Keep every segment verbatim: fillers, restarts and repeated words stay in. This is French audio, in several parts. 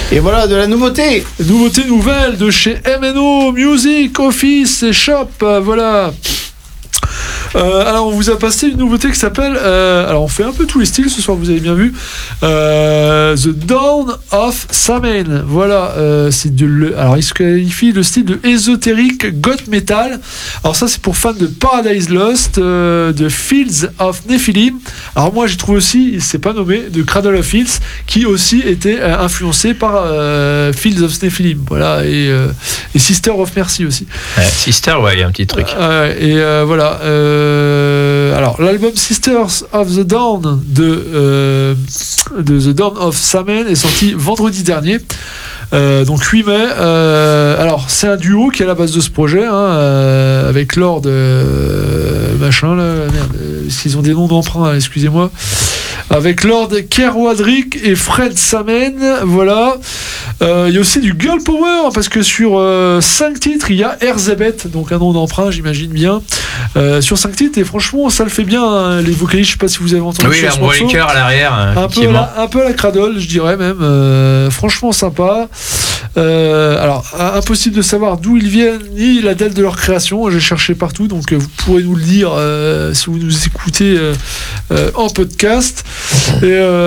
Et voilà de la nouveauté. Nouveauté nouvelle de chez M and O Music Office et Shop. Voilà. Euh, alors on vous a passé une nouveauté qui s'appelle euh, alors on fait un peu tous les styles ce soir, vous avez bien vu, euh, The Dawn of Samhain. Voilà, euh, c'est de le, alors il se qualifie le style de ésotérique goth metal. Alors ça c'est pour fans de Paradise Lost, euh, de Fields of Nephilim. Alors moi j'ai trouvé aussi, il s'est pas nommé, de Cradle of Filth, qui aussi était euh, influencé par euh, Fields of Nephilim. Voilà, et, euh, et Sister of Mercy aussi. Ouais, Sister, ouais, il y a un petit truc. Euh, et euh, voilà. Euh, Euh, alors l'album Sisters of the Dawn de, euh, de The Dawn of Samhain est sorti vendredi dernier, euh, donc huit mai. Euh, alors c'est un duo qui est à la base de ce projet, hein, euh, avec Lord euh, machin là, merde, euh, s'ils ont des noms d'emprunt, excusez-moi, avec Lord Kerwadrick et Fred Samhain. Voilà. Euh, il y a aussi du girl power parce que sur euh, cinq titres il y a Erzébeth, donc un nom d'emprunt j'imagine bien, euh, sur cinq titres, et franchement ça le fait bien, hein, les vocalistes, je sais pas si vous avez entendu. Oui, il y a un breaker à l'arrière, un peu à la, un peu à la Cradle je dirais même, euh, franchement sympa. Euh, alors impossible de savoir d'où ils viennent ni la date de leur création, j'ai cherché partout, donc euh, vous pourrez nous le dire euh, si vous nous écoutez euh, euh, en podcast. Et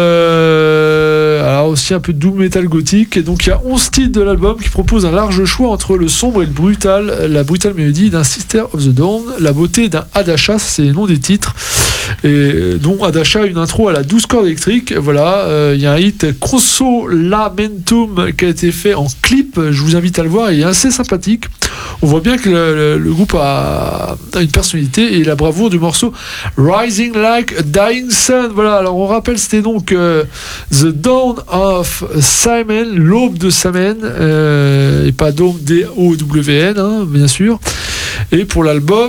euh, alors aussi un peu de doom metal gothique. Et donc il y a onze titres de l'album qui proposent un large choix entre le sombre et le brutal, la brutale mélodie d'un Sister of the Dawn, la beauté d'un Adasha, c'est le nom des titres, et dont Adasha, une intro à la douze cordes électriques. Voilà, il euh, y a un hit Consolamentum qui a été fait en clip, je vous invite à le voir, il est assez sympathique. On voit bien que le, le, le groupe a, a une personnalité, et la bravoure du morceau Rising Like a Dying Sun. Voilà, alors on rappelle, c'était donc euh, The Dawn of Samhain, l'aube de Samhain, euh, et pas Dome, D O W N, hein, bien sûr. Et pour l'album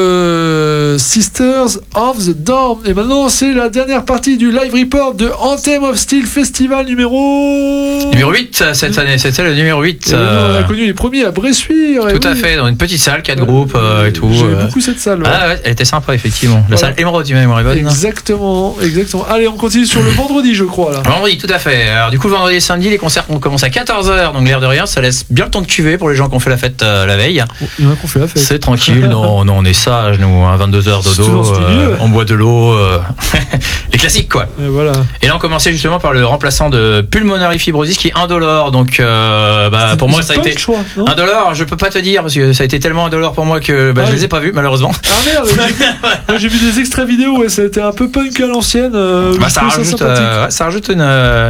euh, Sisters of the Dawn. Et maintenant c'est la dernière partie du live report de Anthem of Steel Festival numéro numéro huit cette année, c'était le numéro huit. Euh... On a connu les premiers à Bressuire. Tout oui. à fait, dans une petite salle, quatre euh, groupes euh, et tout. J'aimais euh... beaucoup cette salle. Ouais. Ah ouais, elle était sympa effectivement. La voilà. Salle Emerald, tu m'as bonne. Exactement, exactement. Allez, on continue sur le vendredi, je crois là. Vendredi, tout à fait. Alors du coup, le vendredi et samedi, les concerts vont commencer à quatorze heures, donc l'air de rien, ça laisse bien le temps de cuver pour les gens qui ont fait la fête euh, la veille. Oh, il y en a qui ont fait la fête. C'est tranquille, non, non, on est sage, nous, à vingt-deux heures dodo, euh, on boit de l'eau, euh, les classiques quoi. Et voilà. Et là on commençait justement par le remplaçant de Pulmonary Fibrosis qui est indolore, donc euh, bah, pour moi ça a été choix, indolore, je peux pas te dire parce que ça a été tellement indolore pour moi que bah, ah, je oui. les ai pas vus malheureusement. Ah merde, j'ai, j'ai vu des extraits vidéo et ça a été un peu punk à l'ancienne. Euh, bah, ça, rajoute, ça, euh, ça rajoute une... Euh,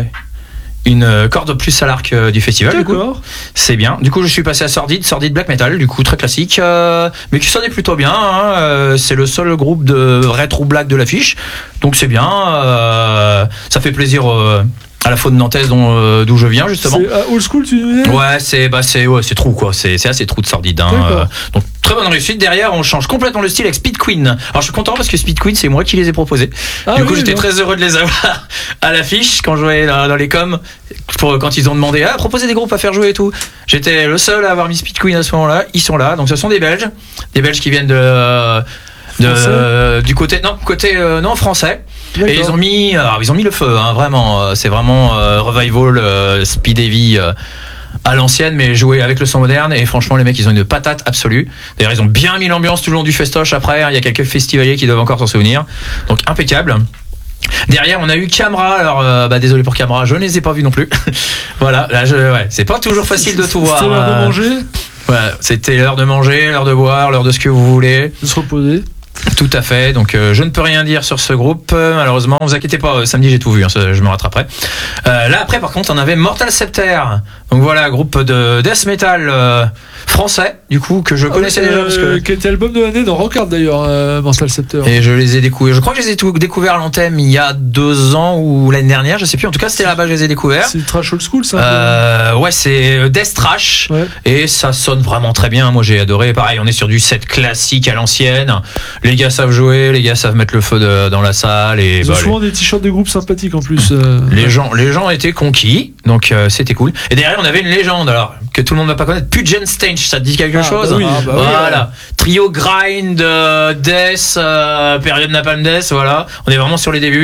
une corde plus à l'arc euh, du festival. D'accord. Du coup, c'est bien. Du coup, je suis passé à Sordid, Sordid Black Metal, du coup très classique, euh, mais qui sonnait plutôt bien. Hein, euh, c'est le seul groupe de retro black de l'affiche, donc c'est bien. Euh, ça fait plaisir. Euh, à la faune nantaise dont, euh, d'où je viens justement. C'est uh, old school, tu veux dire ? Ouais, c'est bah c'est ouais, c'est trou quoi. C'est c'est assez trou de Sordide. Hein, euh, donc très bonne réussite. Derrière, on change complètement le style avec Speed Queen. Alors je suis content parce que Speed Queen, c'est moi qui les ai proposés. Ah, du oui, coup, j'étais non. très heureux de les avoir à l'affiche quand je jouais dans, dans les coms. Pour quand ils ont demandé à ah, proposer des groupes à faire jouer et tout. J'étais le seul à avoir mis Speed Queen à ce moment-là. Ils sont là. Donc ce sont des Belges, des Belges qui viennent de euh, de euh, du côté non côté euh, non français. D'accord. Et ils ont mis alors, ils ont mis le feu hein, vraiment c'est vraiment euh, revival euh, speed heavy euh, à l'ancienne mais joué avec le son moderne, et franchement les mecs ils ont une patate absolue. D'ailleurs ils ont bien mis l'ambiance tout le long du festoche après, hein, il y a quelques festivaliers qui doivent encore s'en souvenir. Donc impeccable. Derrière on a eu Camera, alors euh, bah désolé pour Camera, je ne les ai pas vus non plus. Voilà, là je ouais, c'est pas toujours facile de tout voir. C'était l'heure de manger. Ouais, c'était l'heure de manger, l'heure de boire, l'heure de ce que vous voulez. De se reposer. Tout à fait, donc euh, je ne peux rien dire sur ce groupe, euh, malheureusement, vous inquiétez pas, euh, samedi j'ai tout vu, hein, je me rattraperai. Euh, là après par contre on avait Mortal Scepter, donc voilà, groupe de death metal euh, français, du coup, que je ah, connaissais euh, déjà. Parce que... Qui était album de l'année dans Rockard d'ailleurs, euh, Mortal Scepter. Et je les ai découverts, je crois que je les ai tout découverts à l'antenne il y a deux ans ou l'année dernière, je sais plus, en tout cas c'était là-bas que je les ai découverts. C'est trash old school ça euh, Ouais, c'est death trash, ouais. Et ça sonne vraiment très bien, moi j'ai adoré, pareil, on est sur du set classique à l'ancienne. Les gars savent jouer, les gars savent mettre le feu de, dans la salle. Et ils bah, ont souvent les... des t-shirts de groupe sympathiques en plus. Euh... Les gens, les gens étaient conquis, donc euh, c'était cool. Et derrière on avait une légende, alors que tout le monde ne va pas connaître. Pudgen Stench, ça te dit quelque ah, chose bah oui, ah, bah voilà. Oui, trio grind, euh, death, euh, période Napalm Death, voilà. On est vraiment sur les débuts.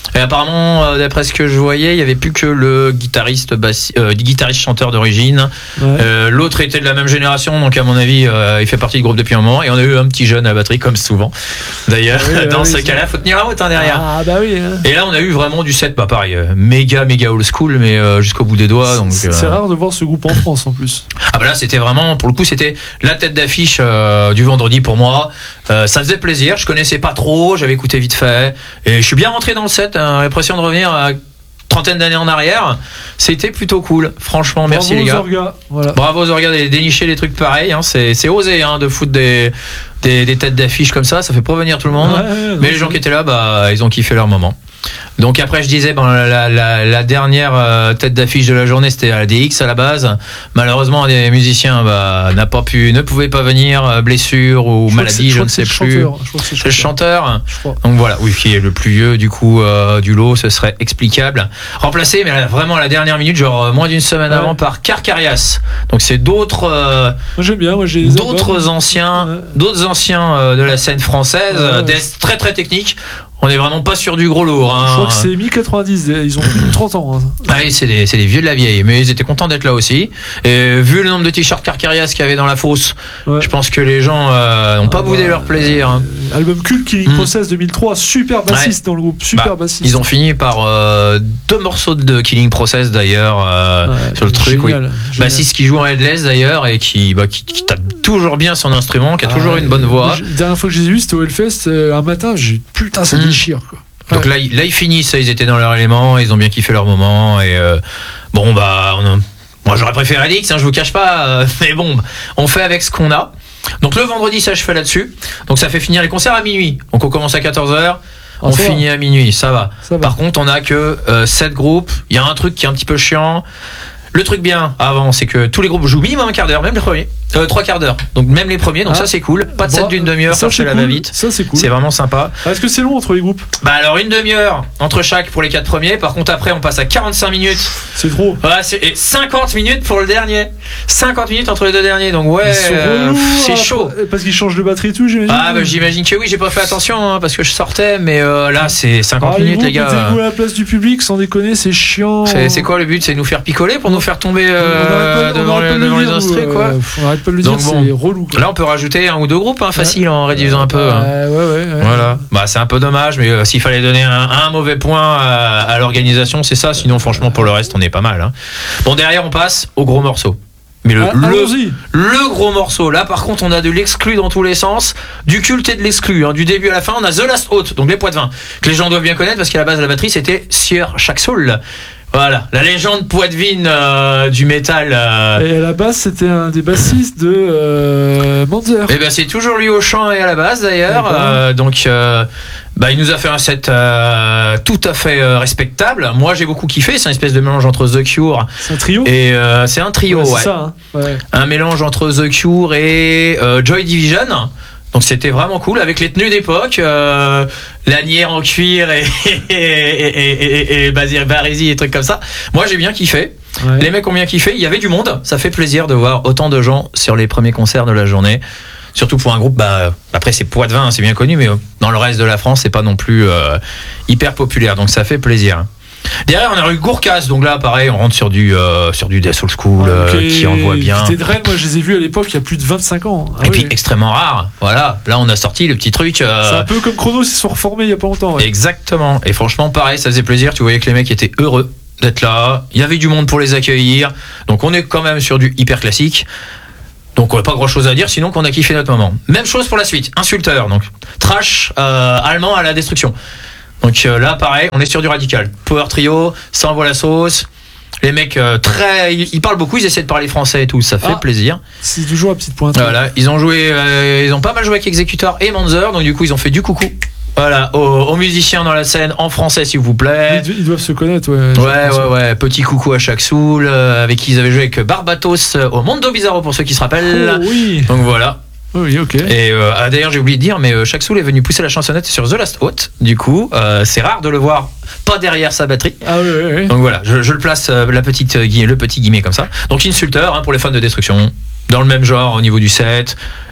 Et apparemment, euh, d'après ce que je voyais, il y avait plus que le guitariste, bassi- euh, guitariste chanteur d'origine. Ouais. Euh, l'autre était de la même génération, donc à mon avis, euh, il fait partie du groupe depuis un moment. Et on a eu un petit jeune à la batterie, comme souvent. D'ailleurs, ah oui, dans oui, ce cas-là, il faut tenir la route hein, derrière. Ah bah oui. Hein. Et là, on a eu vraiment du set, bah pareil, euh, méga, méga old school, mais euh, jusqu'au bout des doigts. Donc, c'est, euh... c'est rare de voir ce groupe en France en plus. Ah bah là, c'était vraiment, pour le coup, c'était la tête d'affiche euh, du vendredi pour moi. Euh, ça faisait plaisir. Je connaissais pas trop, j'avais écouté vite fait, et je suis bien rentré dans le set. Hein, l'impression de revenir à trentaine d'années en arrière. C'était plutôt cool. Franchement, merci Bravo les gars. Zorga, voilà. Bravo aux orgas de dénicher des trucs pareils. Hein. C'est, c'est osé hein, de foutre des, des, des têtes d'affiche comme ça. Ça fait pas venir tout le monde. Ouais, ouais, mais les gens qui étaient là, bah, ils ont kiffé leur moment. Donc après je disais bon, la, la, la dernière euh, tête d'affiche de la journée c'était à la D X à la base. Malheureusement un des musiciens bah, n'a pas pu, ne pouvait pas venir, euh, blessure ou je maladie, je ne sais plus. Chanteur. Je crois que c'est, c'est le chanteur. Donc voilà, oui, qui est le plus vieux du coup euh, du lot, ce serait explicable. Remplacé, mais là, vraiment à la dernière minute, genre moins d'une semaine ouais. avant par Carcarias. Donc c'est d'autres. Euh, moi j'aime bien, moi j'ai les d'autres albums. anciens, ouais. d'autres anciens euh, de la scène française, ouais, ouais. des très très techniques. On est vraiment pas sur du gros lourd. Hein. Je crois que c'est mi quatre-vingt-dix, ils ont trente ans. Hein. Ah oui, c'est des, c'est des vieux de la vieille, mais ils étaient contents d'être là aussi. Et vu le nombre de t-shirts Carcarias qu'il y avait dans la fosse, ouais. je pense que les gens euh, n'ont pas ah boudé bah, leur plaisir. Hein. Album culte Killing mmh. Process deux mille trois, super bassiste ouais. dans le groupe, super bah, bassiste. Ils ont fini par euh, deux morceaux de Killing Process d'ailleurs euh, ouais, sur le truc. Génial, oui. Génial. Bassiste qui joue en headless d'ailleurs et qui, bah, qui, qui tape toujours bien son instrument, qui a ah, toujours une bonne voix. La dernière fois que j'ai vu, c'était au Hellfest, euh, un matin, j'ai putain, ça mmh. déchire quoi. Donc là, là, ils finissent, ils étaient dans leur élément, ils ont bien kiffé leur moment. Et euh, bon, bah, on a, moi j'aurais préféré Alix, hein, je vous cache pas, euh, mais bon, on fait avec ce qu'on a. Donc le vendredi, ça je fais là-dessus. Donc ça fait finir les concerts à minuit. Donc on commence à quatorze heures, on ah, finit va. à minuit, ça va. ça va. Par contre, on a que euh, sept groupes. Il y a un truc qui est un petit peu chiant. Le truc bien avant, c'est que tous les groupes jouent minimum un quart d'heure, même les premiers. Euh, trois quarts d'heure. Donc même les premiers, donc ah. ça c'est cool. Pas de set bon, d'une demi-heure, ça c'est la cool. va-vite. Ça c'est cool. C'est vraiment sympa. Ah, est-ce que c'est long entre les groupes ? Bah alors une demi-heure entre chaque pour les quatre premiers. Par contre après on passe à quarante-cinq minutes. C'est trop. Ouais, c'est et cinquante minutes pour le dernier. cinquante minutes entre les deux derniers. Donc ouais, euh, relous, c'est chaud. Parce qu'ils changent de batterie et tout, j'imagine. Ah bah j'imagine que oui. J'ai pas fait attention hein, parce que je sortais, mais euh, là c'est cinquante ah, minutes les, les gars. Mettez-vous à la place du public, sans déconner, c'est chiant. C'est, c'est quoi le but ? C'est nous faire picoler pour nous faire tomber euh, pas, devant, le, devant les instruments quoi. Euh, on arrête pas de le dire, donc, bon, c'est relou. Quoi. Là on peut rajouter un ou deux groupes, hein, facile ouais. en réduisant un peu. Ouais, hein. ouais, ouais, ouais. Voilà. Bah c'est un peu dommage, mais euh, s'il fallait donner un, un mauvais point à, à l'organisation, c'est ça. Sinon franchement pour le reste on est pas mal. Hein. Bon derrière on passe au gros morceau. Mais le, ah, le, le gros morceau, là par contre on a de l'exclu dans tous les sens, du culte et de l'exclu, hein. Du début à la fin on a The Last Haute, donc les Poitevins, que les gens doivent bien connaître parce qu'à la base de la batterie c'était Sieur Chaque-Soul. Voilà, la légende poitevine euh, du métal. Euh... Et à la base, c'était un des bassistes de euh, Manzer. Et ben c'est toujours lui au chant et à la base d'ailleurs. Euh, donc, euh, bah il nous a fait un set euh, tout à fait euh, respectable. Moi, j'ai beaucoup kiffé. C'est une espèce de mélange entre The Cure. C'est un trio. Et euh, c'est un trio, ouais. ouais. C'est ça. Hein. Ouais. Un mélange entre The Cure et euh, Joy Division. Donc c'était vraiment cool avec les tenues d'époque, euh, lanière en cuir et et et et, et, et barésie et trucs comme ça. Moi j'ai bien kiffé. Ouais. Les mecs ont bien kiffé. Il y avait du monde. Ça fait plaisir de voir autant de gens sur les premiers concerts de la journée. Surtout pour un groupe. Bah après c'est Poitevin, c'est bien connu, mais dans le reste de la France c'est pas non plus euh, hyper populaire. Donc ça fait plaisir. Derrière on a eu Gourkas, donc là pareil on rentre sur du euh, sur du Death Old School okay. euh, qui envoie bien. C'était Dren, moi je les ai vus à l'époque il y a plus de vingt-cinq ans. Ah, et oui. puis extrêmement rare. Voilà, là on a sorti le petit truc. Euh... C'est un peu comme Chronos, ils se sont reformés il y a pas longtemps. Ouais. Exactement. Et franchement pareil, ça faisait plaisir. Tu voyais que les mecs étaient heureux d'être là. Il y avait du monde pour les accueillir. Donc on est quand même sur du hyper classique. Donc on n'a pas grand chose à dire, sinon qu'on a kiffé notre moment. Même chose pour la suite. Insulteur, donc trash euh, allemand à la destruction. Donc euh, là, pareil, on est sur du radical. Power trio, ça envoie la sauce. Les mecs, euh, très, ils, ils parlent beaucoup, ils essaient de parler français et tout, ça fait ah, plaisir. C'est toujours la petite pointe. Voilà, ils ont joué, euh, ils ont pas mal joué avec Executor et Manzer, donc du coup ils ont fait du coucou. Voilà, aux, aux musiciens dans la scène en français, s'il vous plaît. Ils, ils doivent se connaître, ouais. Ouais, ouais, ouais. Petit coucou à Chaque-Soul, euh, avec qui ils avaient joué avec Barbatos euh, au Mondo Bizarro pour ceux qui se rappellent. Oh, oui. Donc voilà. Oui, ok. Et euh, ah, d'ailleurs, j'ai oublié de dire, mais euh, Chaque-Soul est venu pousser la chansonnette sur The Last Haute. Du coup, euh, c'est rare de le voir pas derrière sa batterie. Ah oui, oui, oui. Donc voilà, je, je le place euh, la petite euh, le petit guillemet comme ça. Donc Insulteur hein, pour les fans de destruction. Dans le même genre au niveau du set.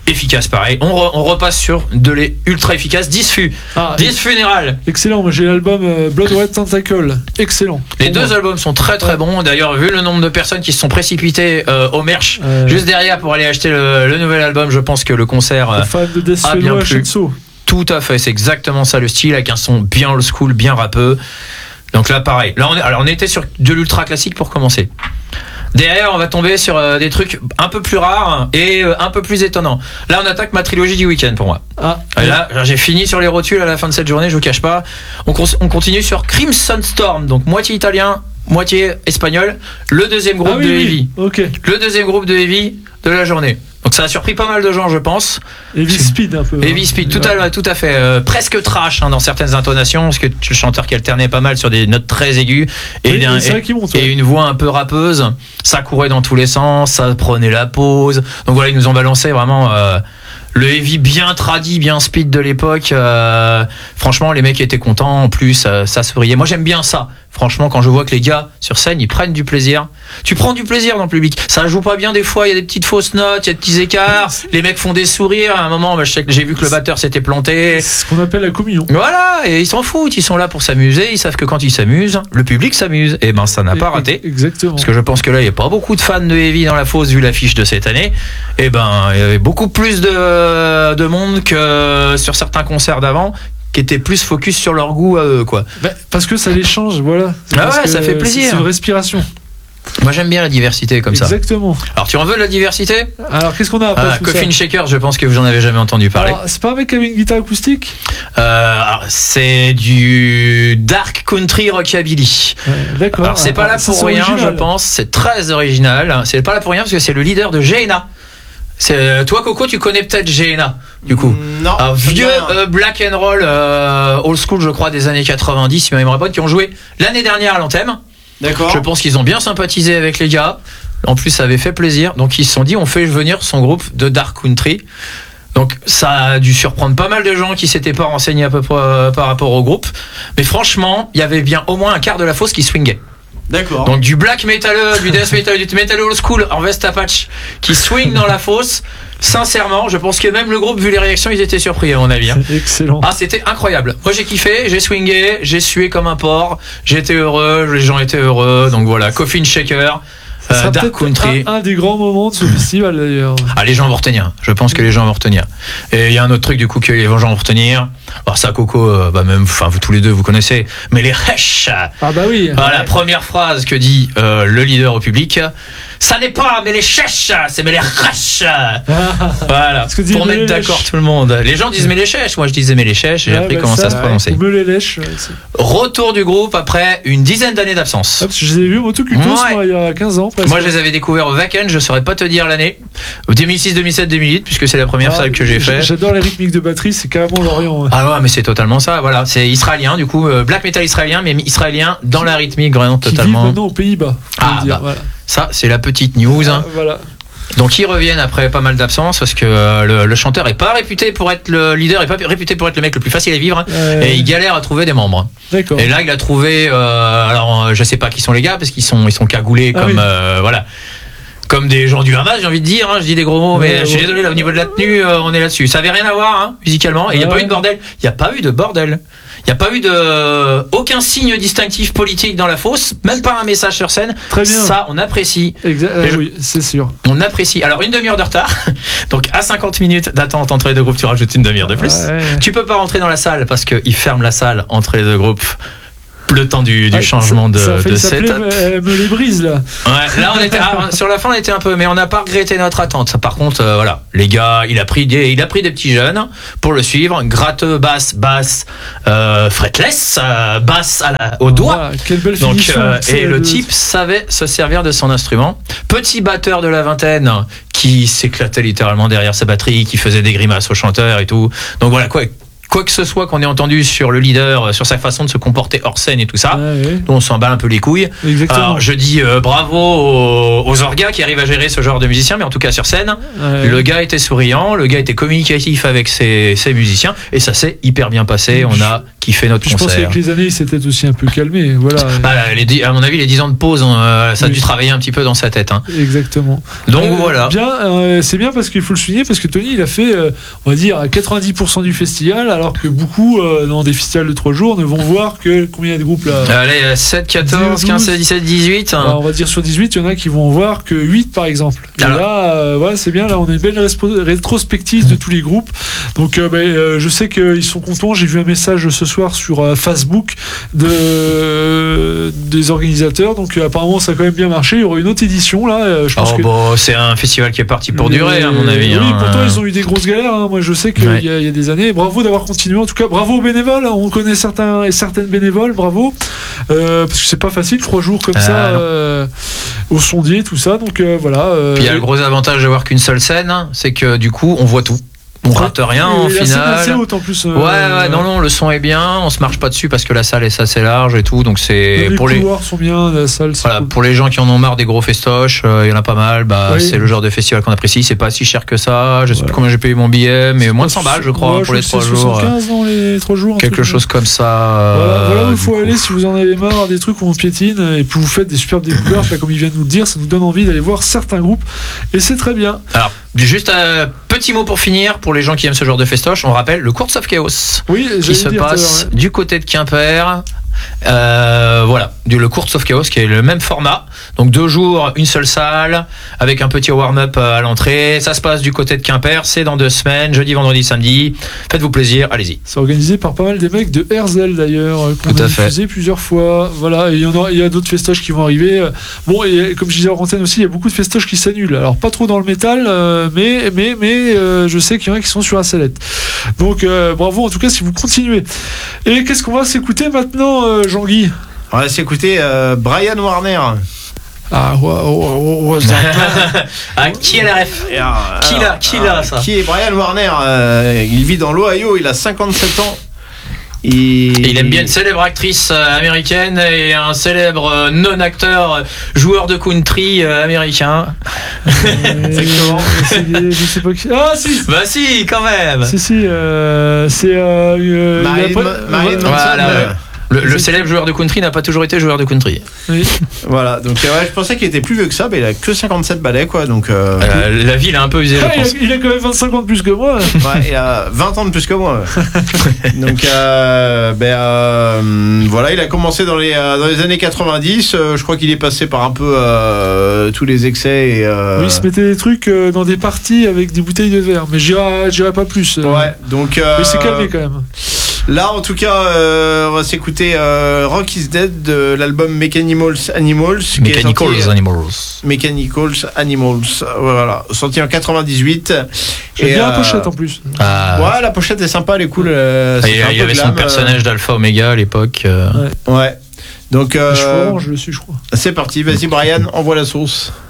efficace pareil. On, re, on repasse sur de les ultra efficaces. dix fûts. Ah, dix Funeral. Excellent. Moi, j'ai l'album euh, Blood Red Tentacle. Excellent. Les deux moi. albums sont très très ouais. bons. D'ailleurs, vu le nombre de personnes qui se sont précipitées euh, au merch euh... juste derrière pour aller acheter le, le nouvel album, je pense que le concert euh, fan de Death a bien plu. Shinso. Tout à fait. C'est exactement ça le style, avec un son bien old school, bien rappeux. Donc là, pareil. Là, on est, alors on était sur de l'ultra classique pour commencer. Derrière, on va tomber sur euh, des trucs un peu plus rares et euh, un peu plus étonnants. Là, on attaque ma trilogie du week-end pour moi. Ah, et là, j'ai fini sur les rotules à la fin de cette journée, je vous cache pas. On, con- on continue sur Crimson Storm, donc moitié italien, moitié espagnol. Le deuxième groupe ah, oui, de Heavy. Oui. Okay. Le deuxième groupe de Heavy de la journée. Donc ça a surpris pas mal de gens, je pense. Heavy Speed un peu. Heavy hein. Speed, tout à, tout à fait. Euh, presque trash hein, dans certaines intonations, parce que le chanteur qui alternait pas mal sur des notes très aiguës et, oui, un, et, monte, ouais. et une voix un peu rappeuse. Ça courait dans tous les sens, ça prenait la pause. Donc voilà, ils nous ont balancé vraiment euh, le heavy bien tradi, bien speed de l'époque. Euh, franchement, les mecs étaient contents. En plus, euh, ça se brillait. Moi, j'aime bien ça. Franchement, quand je vois que les gars sur scène, ils prennent du plaisir. Tu prends du plaisir dans le public. Ça joue pas bien des fois. Il y a des petites fausses notes, il y a des petits écarts. Les mecs font des sourires. À un moment, bah, je sais que j'ai vu que le batteur s'était planté. C'est ce qu'on appelle la communion. Voilà, et ils s'en foutent. Ils sont là pour s'amuser. Ils savent que quand ils s'amusent, le public s'amuse. Et ben, ça n'a pas raté. Exactement. Parce que je pense que là, il y a pas beaucoup de fans de heavy dans la fosse vu l'affiche de cette année. Et ben, il y avait beaucoup plus de de monde que sur certains concerts d'avant, qui étaient plus focus sur leur goût à eux, quoi. Bah, parce que ça les change, voilà. C'est ah ouais, ça fait plaisir. C'est une respiration. Moi, j'aime bien la diversité comme Exactement. ça. Exactement. Alors, tu en veux de la diversité ? Alors, qu'est-ce qu'on a après ah, Coffin Shaker, je pense que vous en avez jamais entendu parler. Alors, c'est pas un mec qui avait une guitare acoustique ? euh, alors, C'est du dark country rockabilly. Ouais, d'accord. Alors, c'est pas là pour rien, original. Je pense. C'est très original. C'est pas là pour rien parce que c'est le leader de G N A. C'est, toi Coco, tu connais peut-être G N A du coup. Non. Un vieux euh, black and roll euh, old school, je crois, des années quatre-vingt-dix, si ma mémoire est bonne, qui ont joué l'année dernière à l'Anthem. D'accord. Je pense qu'ils ont bien sympathisé avec les gars. En plus, ça avait fait plaisir. Donc ils se sont dit, on fait venir son groupe de dark country. Donc ça a dû surprendre pas mal de gens qui s'étaient pas renseignés à peu près euh, par rapport au groupe. Mais franchement, il y avait bien au moins un quart de la fosse qui swingait. D'accord. Donc du black metal, du death metal, du metal old school en veste à patch qui swing dans la fosse. Sincèrement, je pense que même le groupe, vu les réactions, ils étaient surpris à mon avis. Hein. Excellent. Ah, c'était incroyable. Moi, j'ai kiffé, j'ai swingé, j'ai sué comme un porc, j'étais heureux, les gens étaient heureux. Donc voilà, Coffin Shaker. Euh, Dark Country. Un, un des grands moments de ce festival d'ailleurs. Ah, les gens vont retenir. Je pense que les gens vont retenir. Et il y a un autre truc du coup que les gens vont retenir. Alors ça, Coco, euh, bah même, enfin vous tous les deux vous connaissez. Mais les rêches. Ah bah oui. Voilà, la première phrase que dit euh, le leader au public. Ça n'est pas mais les chèches, c'est mais les rêches. Voilà. Pour mettre d'accord tout le monde. Les gens disent mais les chèches. Moi je disais mais les chèches. J'ai ouais, appris bah comment ça, ça se prononçait. Ou les lèches. Ouais, retour du groupe après une dizaine d'années d'absence. Ah, je les ai vus au Motocultos ouais. il y a quinze ans. Presque. Moi je les avais découverts au Wacken. Je saurais pas te dire l'année. deux mille six, deux mille sept, deux mille huit puisque c'est la première ah, salle que j'ai fait. J'adore les rythmiques de batterie. C'est carrément l'Orient. Ouais. Ah ouais mais c'est totalement ça. Voilà, c'est israélien du coup, euh, black metal israélien mais israélien dans la rythmique vraiment qui totalement. Vit maintenant aux Pays-Bas. Ah bah, voilà. Ça c'est la petite news. Hein. Ah, voilà. Donc ils reviennent après pas mal d'absence parce que euh, le, le chanteur est pas réputé pour être le leader, est pas réputé pour être le mec le plus facile à vivre euh... et il galère à trouver des membres. D'accord. Et là il a trouvé, euh, alors je sais pas qui sont les gars parce qu'ils sont ils sont cagoulés ah, comme oui. euh, voilà. Comme des gens du Hamas, j'ai envie de dire, hein, je dis des gros mots, mais ouais, je suis ouais. désolé, là, au niveau de la tenue, euh, on est là-dessus. Ça avait rien à voir, hein, musicalement, et il ouais. n'y a pas eu de bordel. Il n'y a pas eu de bordel. Il n'y a pas eu de aucun signe distinctif politique dans la fosse, même pas un message sur scène. Très bien. Ça, on apprécie. Exact. Euh, oui, c'est sûr. On apprécie. Alors une demi-heure de retard, donc à cinquante minutes d'attente entre les deux groupes, tu rajoutes une demi-heure de plus. Ouais. Tu peux pas rentrer dans la salle parce qu'ils ferment la salle entre les deux groupes. Le temps du, du ah, changement de, ça fait de setup. Me, me les brise là. Ouais, là on était ah, sur la fin on était un peu, mais on n'a pas regretté notre attente. Par contre, euh, voilà, les gars, il a pris des, il a pris des petits jeunes pour le suivre, gratteux, basse, basse, euh, fretless, euh, basse à la, au doigt. Voilà, quelle belle Donc finition, euh, et le de... type savait se servir de son instrument. Petit batteur de la vingtaine qui s'éclatait littéralement derrière sa batterie, qui faisait des grimaces au chanteur et tout. Donc voilà quoi. quoi que ce soit qu'on ait entendu sur le leader, sur sa façon de se comporter hors scène et tout ça, ah, oui. on s'en bat un peu les couilles. Exactement. Alors, je dis euh, bravo aux, aux orgas qui arrivent à gérer ce genre de musiciens, mais en tout cas sur scène, ah, le oui. gars était souriant, le gars était communicatif avec ses, ses musiciens, et ça s'est hyper bien passé. On a kiffé notre je concert. Je pense qu'avec les années, il s'était aussi un peu calmé. Voilà. Bah, les, à mon avis, les dix ans de pause, euh, ça a oui. dû travailler un petit peu dans sa tête. Hein. Exactement. Donc euh, voilà. Bien, euh, c'est bien parce qu'il faut le souligner, parce que Tony, il a fait, euh, on va dire, quatre-vingt-dix pour cent du festival, alors que beaucoup, euh, dans des festivals de trois jours, ne vont voir que combien il y a de groupes là. Allez, sept, quatorze, quinze, seize, dix-sept, dix-huit. Hein. Alors, on va dire sur dix-huit, il y en a qui vont voir que huit par exemple. Et alors. là, euh, voilà, c'est bien, là, on a une belle rétrospective de tous les groupes. Donc, euh, bah, euh, je sais qu'ils sont contents. J'ai vu un message ce soir sur euh, Facebook de, euh, des organisateurs. Donc, euh, apparemment, ça a quand même bien marché. Il y aura une autre édition là. Euh, je pense oh, que... bon, c'est un festival qui est parti pour Mais, durer, à mon avis. Oui, hein. pourtant, ils ont eu des grosses galères. Hein. Moi, je sais qu'il ouais. y, y a des années. Bravo d'avoir continué. En tout cas, bravo aux bénévoles. On connaît certains et certaines bénévoles. Bravo. Euh, parce que c'est pas facile, trois jours comme euh, ça, euh, au sondier, tout ça. Donc, euh, voilà. Euh, Puis il y a le gros avantage d'avoir qu'une seule scène, c'est que du coup, on voit tout. On rate rien en finale. C'est haute en plus. Euh, ouais, ouais, non, non, le son est bien. On se marche pas dessus parce que la salle est assez large et tout. Donc c'est les pour les couloirs sont bien, la salle. Voilà, cool. Pour les gens qui en ont marre des gros festoches, il euh, y en a pas mal. Bah, oui. C'est le genre de festival qu'on apprécie. C'est pas si cher que ça. Je sais ouais. plus combien j'ai payé mon billet, mais moins de cent balles, je crois, ouais, pour je les trois jours. soixante-quinze dans les trois jours. Quelque chose comme ça. Voilà, voilà où il faut coup. aller si vous en avez marre des trucs où on piétine et puis vous faites des superbes découvertes, là, comme il vient de nous le dire, ça nous donne envie d'aller voir certains groupes et c'est très bien. Alors, juste un petit mot pour finir, pour les gens qui aiment ce genre de festoche, on rappelle le Courts of Chaos oui, qui se passe du côté de Quimper. Euh, voilà, le Courts of Chaos qui est le même format, donc deux jours, une seule salle, avec un petit warm-up à l'entrée. Ça se passe du côté de Quimper, c'est dans deux semaines, jeudi, vendredi, samedi. Faites-vous plaisir, allez-y. C'est organisé par pas mal des mecs de Herzl d'ailleurs, qu'on Tout a à diffusé fait. plusieurs fois. Voilà, et il y en a, il y a d'autres festoches qui vont arriver. Bon, et comme je disais en antenne aussi, il y a beaucoup de festoches qui s'annulent. Alors pas trop dans le métal, euh, mais mais mais euh, je sais qu'il y en a qui sont sur la sellette. Donc euh, bravo en tout cas si vous continuez. Et qu'est-ce qu'on va s'écouter maintenant? Euh, Jean-Guy, on va s'écouter euh, Brian Warner. Ah, ouais, ouais, ouais, ah, qui est la ref alors, Qui l'a Qui l'a ça Qui est Brian Warner? euh, Il vit dans l'Ohio, il a cinquante-sept ans. Et... Et il aime bien une célèbre actrice américaine et un célèbre non-acteur joueur de country américain. Exactement. Je sais pas qui. Ah si. Bah si, quand même. Si si. Euh, c'est. Euh, Marilyn Manson. Voilà. Ouais. Le, le célèbre joueur de country n'a pas toujours été joueur de country. Oui. Voilà, donc ouais, je pensais qu'il était plus vieux que ça, mais il a que cinquante-sept balais, quoi. Donc, euh... Euh, la vie l'a un peu usé. Ah, il, a, il a quand même vingt-cinq ans de plus que moi. Ouais, il a vingt ans de plus que moi. Donc, euh, ben, euh, voilà, il a commencé dans les, dans les années quatre-vingt-dix. Euh, je crois qu'il est passé par un peu euh, tous les excès. Et, euh... oui, il se mettait des trucs euh, dans des parties avec des bouteilles de verre, mais j'irai, j'irai pas plus. Euh... Ouais, donc. Euh... Mais c'est calmé quand même. Là, en tout cas, euh, on va s'écouter euh, Rock is Dead de l'album Mechanicals Animals. Mechanicals sorti, Animals. Mechanicals Animals. Voilà, sorti en quatre-vingt-dix-huit. J'aime bien euh, la pochette en plus. Ah. Ouais, la pochette est sympa, elle est cool. Euh, il y, y avait glam, son personnage euh... d'Alpha Omega à l'époque. Euh... Ouais. ouais. Donc, euh, je, orange, je le suis, je crois. C'est parti, vas-y Brian, envoie la sauce.